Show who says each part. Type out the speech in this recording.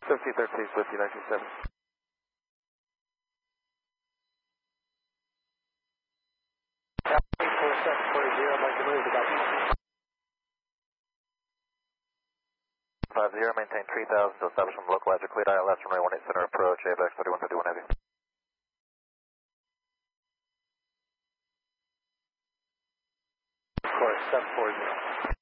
Speaker 1: 1513, Whiskey 1970. Mike, move to Gulf. 50, maintain 3000 to establish from localizer cleared ILS from runway 18 center approach, ABX 3151 heavy. Course 740.